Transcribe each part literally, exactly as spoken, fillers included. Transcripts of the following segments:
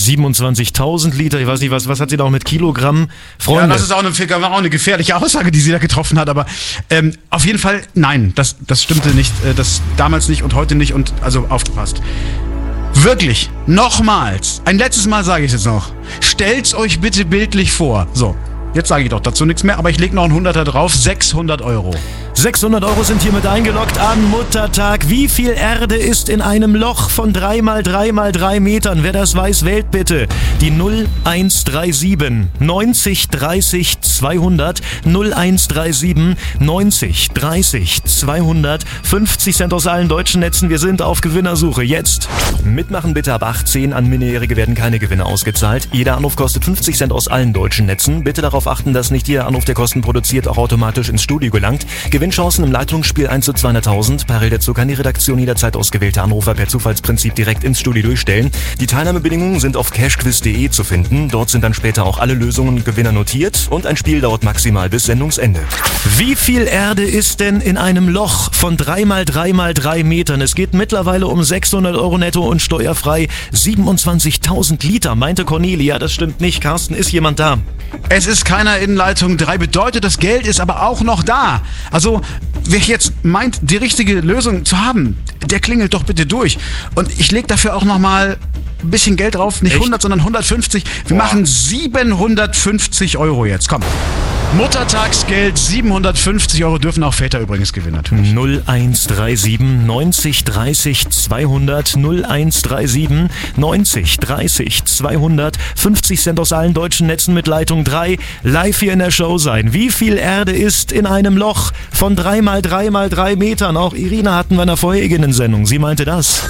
siebenundzwanzigtausend Liter, ich weiß nicht, was, was hat sie da auch mit Kilogramm? Freunde. Ja, das ist auch eine, auch eine gefährliche Aussage, die sie da getroffen hat, aber ähm, auf jeden Fall, nein, das, das stimmte nicht, äh, das damals nicht und heute nicht und also aufgepasst. Wirklich, nochmals, ein letztes Mal sage ich es jetzt noch, stellt's euch bitte bildlich vor. So, jetzt sage ich doch dazu nichts mehr, aber ich lege noch einen Hunderter drauf, sechshundert Euro. sechshundert Euro sind hiermit eingeloggt an Muttertag. Wie viel Erde ist in einem Loch von drei mal drei mal drei Metern? Wer das weiß, wählt bitte die null eins drei sieben neunzig dreißig zweihundert null eins drei sieben neunzig dreißig zweihundert. fünfzig Cent aus allen deutschen Netzen. Wir sind auf Gewinnersuche. Jetzt mitmachen bitte ab achtzehn. An Minderjährige werden keine Gewinne ausgezahlt. Jeder Anruf kostet fünfzig Cent aus allen deutschen Netzen. Bitte darauf achten, dass nicht jeder Anruf, der Kosten produziert, auch automatisch ins Studio gelangt. Gewinnchancen im Leitungsspiel eins zu zweihunderttausend. Parallel dazu kann die Redaktion jederzeit ausgewählte Anrufer per Zufallsprinzip direkt ins Studio durchstellen. Die Teilnahmebedingungen sind auf cashquiz punkt de zu finden. Dort sind dann später auch alle Lösungen und Gewinner notiert und ein Spiel dauert maximal bis Sendungsende. Wie viel Erde ist denn in einem Loch von drei mal drei mal drei Metern? Es geht mittlerweile um sechshundert Euro netto und steuerfrei siebenundzwanzigtausend Liter, meinte Cornelia. Das stimmt nicht. Carsten, ist jemand da? Es ist keiner in Leitung drei, bedeutet, das Geld ist aber auch noch da. Also, wer jetzt meint, die richtige Lösung zu haben, der klingelt doch bitte durch. Und ich lege dafür auch nochmal ein bisschen Geld drauf, nicht Echt? hundert, sondern hundertfünfzig. Wir Boah. machen siebenhundertfünfzig Euro jetzt, komm. Muttertagsgeld, siebenhundertfünfzig Euro, dürfen auch Väter übrigens gewinnen natürlich. null eins drei sieben neunzig dreißig zweihundert null eins drei sieben neunzig dreißig zweihundert. fünfzig Cent aus allen deutschen Netzen mit Leitung drei. Live hier in der Show sein. Wie viel Erde ist in einem Loch von drei mal drei mal drei Metern? Auch Irina hatten wir in der vorherigen Sendung. Sie meinte das.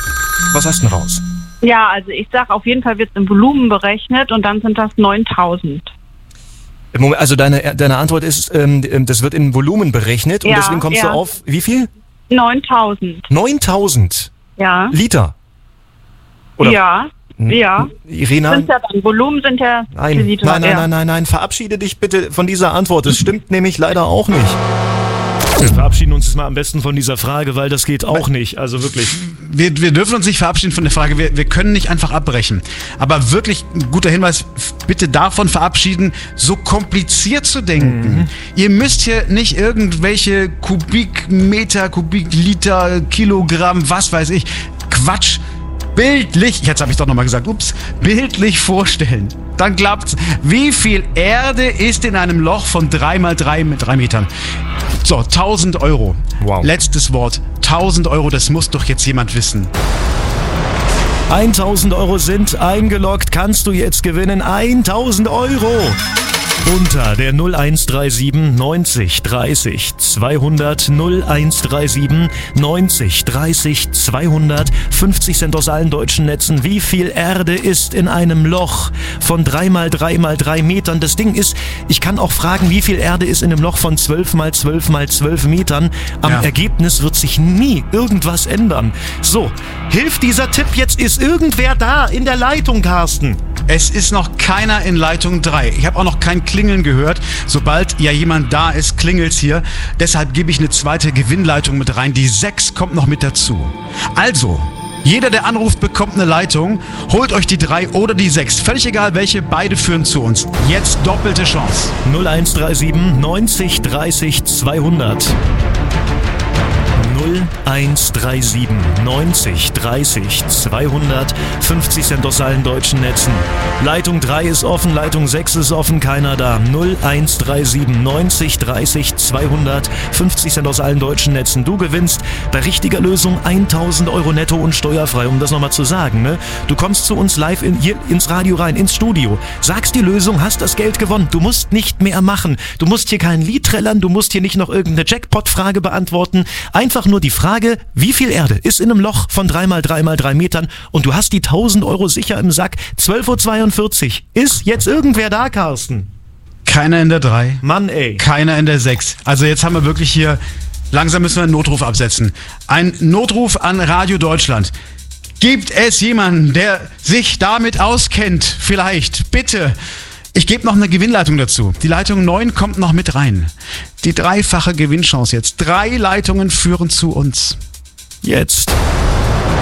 Was hast du denn raus? Ja, also ich sag, auf jeden Fall wird es im Volumen berechnet und dann sind das neuntausend. Also deine, deine Antwort ist, ähm, das wird in Volumen berechnet und ja, deswegen kommst ja. du auf, wie viel? neuntausend. neuntausend? Ja. Liter? Oder? Ja, ja. Irina? Sind ja dann, Volumen sind ja nein, Liter. Nein, nein, ja. nein, nein, nein, verabschiede dich bitte von dieser Antwort. Das stimmt nämlich leider auch nicht. Wir verabschieden uns jetzt mal am besten von dieser Frage, weil das geht auch nicht, also wirklich. Wir, wir dürfen uns nicht verabschieden von der Frage, wir, wir können nicht einfach abbrechen. Aber wirklich ein guter Hinweis, bitte davon verabschieden, so kompliziert zu denken. Mhm. Ihr müsst hier nicht irgendwelche Kubikmeter, Kubikliter, Kilogramm, was weiß ich, Quatsch, bildlich, jetzt habe ich doch nochmal gesagt, ups, bildlich vorstellen. Dann klappt's. Wie viel Erde ist in einem Loch von drei mal drei mit drei Metern? So, tausend Euro. Wow. Letztes Wort. tausend Euro, das muss doch jetzt jemand wissen. tausend Euro sind eingeloggt. Kannst du jetzt gewinnen? tausend Euro. Unter der null eins drei sieben neunzig dreißig zweihundert null eins drei sieben neunzig dreißig zweihundert. fünfzig Cent aus allen deutschen Netzen. Wie viel Erde ist in einem Loch von drei mal drei mal drei Metern? Das Ding ist, ich kann auch fragen, wie viel Erde ist in einem Loch von zwölf mal zwölf mal zwölf Metern. Am ja. Ergebnis wird sich nie irgendwas ändern. So, hilft dieser Tipp jetzt? Ist irgendwer da in der Leitung, Carsten? Es ist noch keiner in Leitung drei. Ich habe auch noch kein Klingeln gehört. Sobald ja jemand da ist, klingelt's hier. Deshalb gebe ich eine zweite Gewinnleitung mit rein. Die sechs kommt noch mit dazu. Also, jeder, der anruft, bekommt eine Leitung. Holt euch die drei oder die sechs. Völlig egal welche, beide führen zu uns. Jetzt doppelte Chance. null eins drei sieben neunzig dreißig zweihundert. null eins drei sieben neunzig dreißig zweihundert. fünfzig Cent aus allen deutschen Netzen. Leitung drei ist offen, Leitung sechs ist offen, keiner da. null eins drei sieben neunzig dreißig zweihundert. fünfzig Cent aus allen deutschen Netzen. Du gewinnst bei richtiger Lösung tausend Euro netto und steuerfrei, um das nochmal zu sagen. Ne? Du kommst zu uns live in, hier ins Radio rein, ins Studio, sagst die Lösung, hast das Geld gewonnen. Du musst nicht mehr machen. Du musst hier kein Lied trällern, du musst hier nicht noch irgendeine Jackpot-Frage beantworten. Einfach nur die Frage, wie viel Erde ist in einem Loch von drei mal drei mal drei Metern und du hast die tausend Euro sicher im Sack. zwölf Uhr zweiundvierzig. Ist jetzt irgendwer da, Carsten? Keiner in der drei. Mann, ey. Keiner in der sechs. Also jetzt haben wir wirklich hier, langsam müssen wir einen Notruf absetzen. Ein Notruf an Radio Deutschland. Gibt es jemanden, der sich damit auskennt? Vielleicht, bitte. Ich gebe noch eine Gewinnleitung dazu. Die Leitung neun kommt noch mit rein. Die dreifache Gewinnchance jetzt. Drei Leitungen führen zu uns. Jetzt.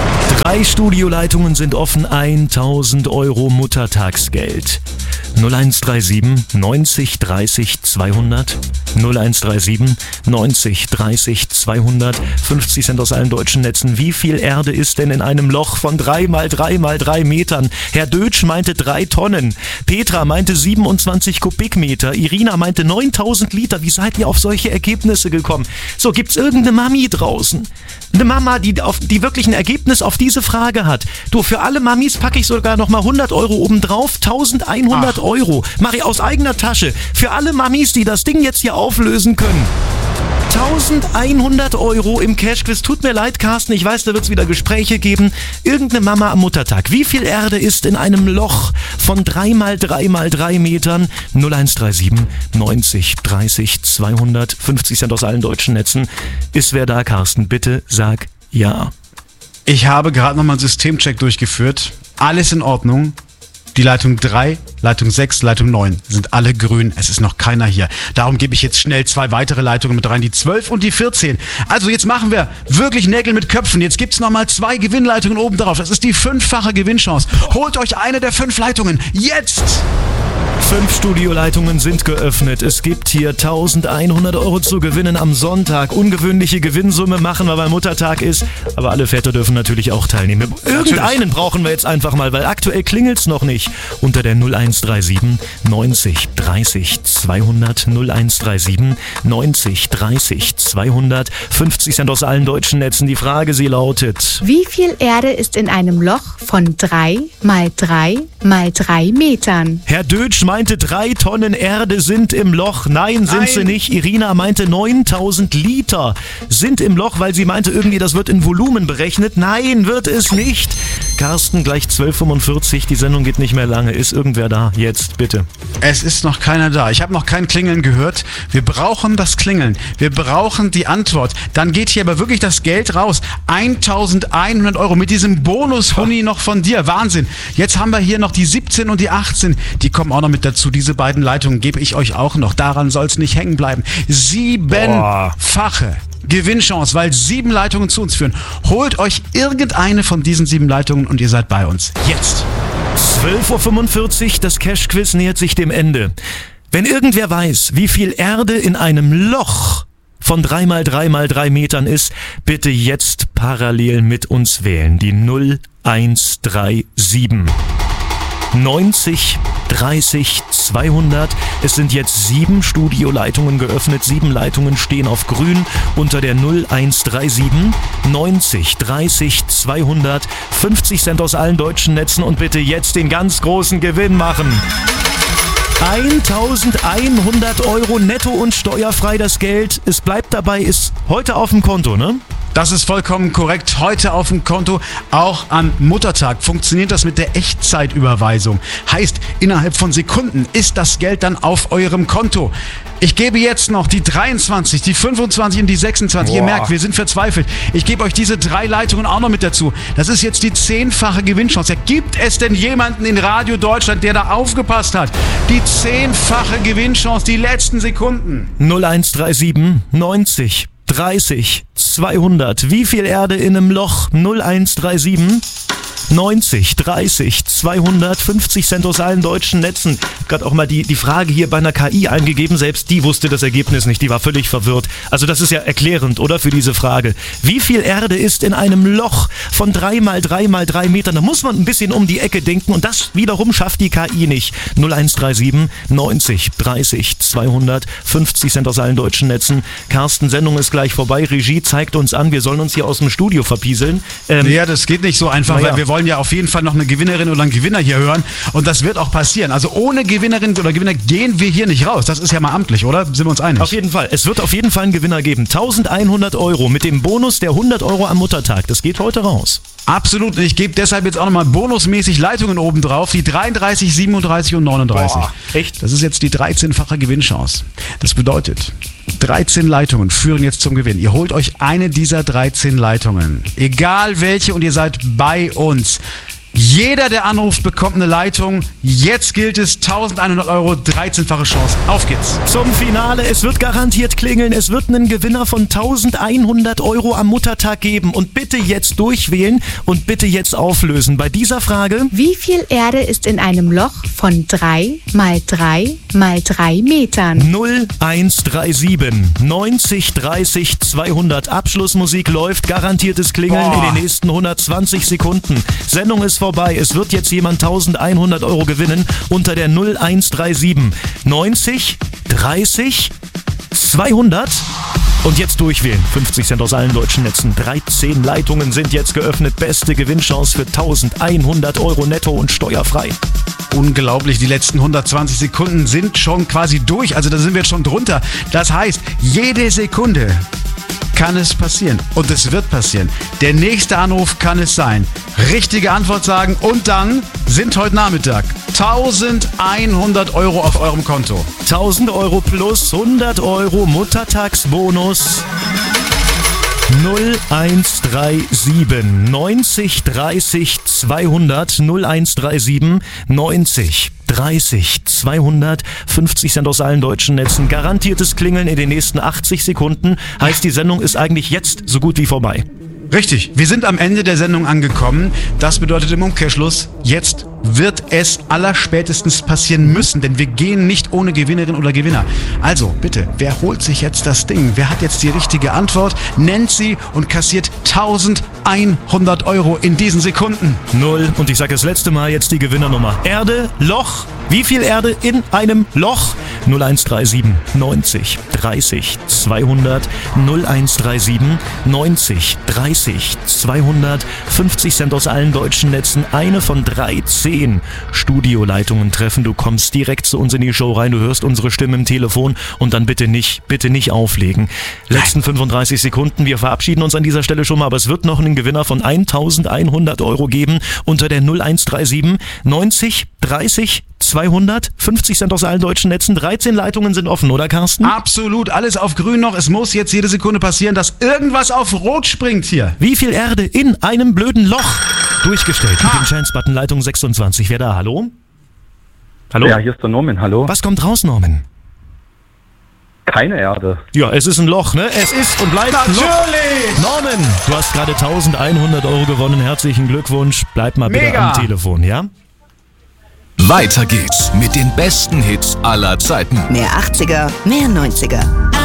Drei Studioleitungen sind offen, tausend Euro Muttertagsgeld. null eins drei sieben neunzig dreißig zweihundert, null eins drei sieben neunzig dreißig zweihundert, fünfzig Cent aus allen deutschen Netzen. Wie viel Erde ist denn in einem Loch von drei mal drei mal drei Metern? Herr Dötsch meinte drei Tonnen, Petra meinte siebenundzwanzig Kubikmeter, Irina meinte neuntausend Liter. Wie seid ihr auf solche Ergebnisse gekommen? So, gibt's irgendeine Mami draußen? Eine Mama, die, auf, die wirklich ein Ergebnis auf diese Frage hat. Du, für alle Mamis packe ich sogar nochmal hundert Euro obendrauf, eintausendeinhundert Euro. Mache ich aus eigener Tasche. Für alle Mamis, die das Ding jetzt hier auflösen können. eintausendeinhundert Euro im Cashquiz. Tut mir leid, Carsten, ich weiß, da wird es wieder Gespräche geben. Irgendeine Mama am Muttertag. Wie viel Erde ist in einem Loch von drei mal drei mal drei Metern? null eins drei sieben neunzig dreißig zweihundert, fünfzig Cent aus allen deutschen Netzen. Ist wer da, Carsten? Bitte sag ja. Ich habe gerade nochmal einen Systemcheck durchgeführt. Alles in Ordnung. Die Leitung drei, Leitung sechs, Leitung neun sind alle grün. Es ist noch keiner hier. Darum gebe ich jetzt schnell zwei weitere Leitungen mit rein, die zwölf und die vierzehn. Also jetzt machen wir wirklich Nägel mit Köpfen. Jetzt gibt's nochmal zwei Gewinnleitungen oben drauf. Das ist die fünffache Gewinnchance. Holt euch eine der fünf Leitungen. Jetzt! Fünf Studioleitungen sind geöffnet. Es gibt hier eintausendeinhundert Euro zu gewinnen am Sonntag. Ungewöhnliche Gewinnsumme machen wir, weil Muttertag ist. Aber alle Väter dürfen natürlich auch teilnehmen. Irgendeinen brauchen wir jetzt einfach mal, weil aktuell klingelt's noch nicht. Unter der null eins drei sieben neunzig dreißig zweihundert, null eins drei sieben neunzig dreißig zweihundert, fünfzig Cent aus allen deutschen Netzen. Die Frage, sie lautet: Wie viel Erde ist in einem Loch von drei mal drei mal drei Metern? Herr Dötsch meinte, drei Tonnen Erde sind im Loch. Nein, sind Nein. sie nicht. Irina meinte, neuntausend Liter sind im Loch, weil sie meinte, irgendwie das wird in Volumen berechnet. Nein, wird es nicht. Carsten, gleich zwölf Uhr fünfundvierzig. Die Sendung geht nicht mehr lange. Ist irgendwer da? Jetzt, bitte. Es ist noch keiner da. Ich habe noch kein Klingeln gehört. Wir brauchen das Klingeln. Wir brauchen die Antwort. Dann geht hier aber wirklich das Geld raus. eintausendeinhundert Euro mit diesem Bonus-Huni noch von dir. Wahnsinn. Jetzt haben wir hier noch die siebzehn und die achtzehn. Die kommen auch noch mit dazu. Diese beiden Leitungen gebe ich euch auch noch. Daran soll es nicht hängen bleiben. Siebenfache Gewinnchance, weil sieben Leitungen zu uns führen. Holt euch irgendeine von diesen sieben Leitungen und ihr seid bei uns. Jetzt! zwölf Uhr fünfundvierzig, das Cash-Quiz nähert sich dem Ende. Wenn irgendwer weiß, wie viel Erde in einem Loch von drei mal drei mal drei Metern ist, bitte jetzt parallel mit uns wählen. Die null eins drei sieben neunzig dreißig zweihundert. Es sind jetzt sieben Studioleitungen geöffnet. Sieben Leitungen stehen auf grün unter der null eins drei sieben neunzig dreißig zweihundert. fünfzig Cent aus allen deutschen Netzen und bitte jetzt den ganz großen Gewinn machen. eintausendeinhundert Euro netto und steuerfrei das Geld. Es bleibt dabei, ist heute auf dem Konto, ne? Das ist vollkommen korrekt. Heute auf dem Konto, auch am Muttertag, funktioniert das mit der Echtzeitüberweisung. Heißt, innerhalb von Sekunden ist das Geld dann auf eurem Konto. Ich gebe jetzt noch die dreiundzwanzig, die fünfundzwanzig und die sechsundzwanzig. Boah. Ihr merkt, wir sind verzweifelt. Ich gebe euch diese drei Leitungen auch noch mit dazu. Das ist jetzt die zehnfache Gewinnchance. Ja, gibt es denn jemanden in Radio Deutschland, der da aufgepasst hat? Die zehnfache Gewinnchance, die letzten Sekunden. null eins drei sieben neunzig dreißig zweihundert. Wie viel Erde in einem Loch? null eins drei sieben neunzig dreißig zweihundert, fünfzig Cent aus allen deutschen Netzen. Gerade auch mal die, die Frage hier bei einer K I eingegeben, selbst die wusste das Ergebnis nicht, die war völlig verwirrt. Also das ist ja erklärend, oder, für diese Frage. Wie viel Erde ist in einem Loch von drei mal drei mal drei Metern? Da muss man ein bisschen um die Ecke denken und das wiederum schafft die K I nicht. null eins drei sieben neunzig dreißig zweihundert, fünfzig Cent aus allen deutschen Netzen. Carsten, Sendung ist gleich vorbei. Regie zeigt uns an, wir sollen uns hier aus dem Studio verpieseln. Ähm, ja, das geht nicht so einfach, ja. weil wir wollen ja auf jeden Fall noch eine Gewinnerin oder einen Gewinner hier hören und das wird auch passieren. Also ohne Gewinnerin oder Gewinner gehen wir hier nicht raus. Das ist ja mal amtlich, oder? Sind wir uns einig? Auf jeden Fall. Es wird auf jeden Fall einen Gewinner geben. eintausendeinhundert Euro mit dem Bonus der hundert Euro am Muttertag. Das geht heute raus. Absolut. Ich gebe deshalb jetzt auch nochmal bonusmäßig Leitungen oben drauf. Die dreiunddreißig, siebenunddreißig und neununddreißig. Boah, echt? Das ist jetzt die dreizehnfache Gewinnchance. Das bedeutet, dreizehn Leitungen führen jetzt zum Gewinn. Ihr holt euch eine dieser dreizehn Leitungen. Egal welche und ihr seid bei uns. Jeder, der anruft, bekommt eine Leitung. Jetzt gilt es, eintausendeinhundert Euro, dreizehnfache Chance. Auf geht's. Zum Finale. Es wird garantiert klingeln. Es wird einen Gewinner von eintausendeinhundert Euro am Muttertag geben. Und bitte jetzt durchwählen und bitte jetzt auflösen. Bei dieser Frage: Wie viel Erde ist in einem Loch von drei mal drei mal drei Metern? null eins drei sieben neunzig dreißig zweihundert. Abschlussmusik läuft. Garantiertes Klingeln Boah. in den nächsten hundertzwanzig Sekunden. Sendung ist vorbei. Es wird jetzt jemand eintausendeinhundert Euro gewinnen unter der null eins drei sieben neunzig dreißig zweihundert. Und jetzt durchwählen. fünfzig Cent aus allen deutschen Netzen. dreizehn Leitungen sind jetzt geöffnet. Beste Gewinnchance für eintausendeinhundert Euro netto und steuerfrei. Unglaublich, die letzten hundertzwanzig Sekunden sind schon quasi durch. Also da sind wir jetzt schon drunter. Das heißt, jede Sekunde kann es passieren. Und es wird passieren. Der nächste Anruf kann es sein. Richtige Antwort sagen und dann sind heute Nachmittag eintausendeinhundert Euro auf eurem Konto. tausend Euro plus hundert Euro Muttertagsbonus. null eins drei sieben neunzig dreißig zweihundert. null eins drei sieben neunzig dreißig zweihundert. fünfzig Cent aus allen deutschen Netzen. Garantiertes Klingeln in den nächsten achtzig Sekunden. Heißt, die Sendung ist eigentlich jetzt so gut wie vorbei. Richtig, wir sind am Ende der Sendung angekommen. Das bedeutet im Umkehrschluss, jetzt wird es allerspätestens passieren müssen, denn wir gehen nicht ohne Gewinnerin oder Gewinner. Also, bitte, wer holt sich jetzt das Ding? Wer hat jetzt die richtige Antwort? Nennt sie und kassiert eintausendeinhundert Euro in diesen Sekunden. Null. Und ich sage das letzte Mal jetzt die Gewinnernummer. Erde, Loch. Wie viel Erde in einem Loch? null eins drei sieben neunzig dreißig zweihundert. null eins drei sieben neunzig dreißig zweihundert. fünfzig Cent aus allen deutschen Netzen. Eine von dreizehn Studioleitungen treffen. Du kommst direkt zu uns in die Show rein. Du hörst unsere Stimme im Telefon und dann bitte nicht, bitte nicht auflegen. Letzten fünfunddreißig Sekunden. Wir verabschieden uns an dieser Stelle schon mal, aber es wird noch einen Gewinner von eintausendeinhundert Euro geben unter der null eins drei sieben neunzig dreißig zweihundert. fünfzig Cent aus allen deutschen Netzen. dreizehn Leitungen sind offen, oder Carsten? Absolut, alles auf grün noch. Es muss jetzt jede Sekunde passieren, dass irgendwas auf rot springt hier. Wie viel Erde in einem blöden Loch? Durchgestellt mit dem Chance-Button Leitung sechsundzwanzig. Wer da? Hallo? Hallo? Ja, hier ist der Norman, hallo. Was kommt raus, Norman? Keine Erde. Ja, es ist ein Loch, ne? Es ist und bleibt ein Loch. Natürlich! Norman, du hast gerade eintausendeinhundert Euro gewonnen. Herzlichen Glückwunsch. Bleib mal bitte Mega. am Telefon, ja? Weiter geht's mit den besten Hits aller Zeiten. Mehr achtziger, mehr neunziger.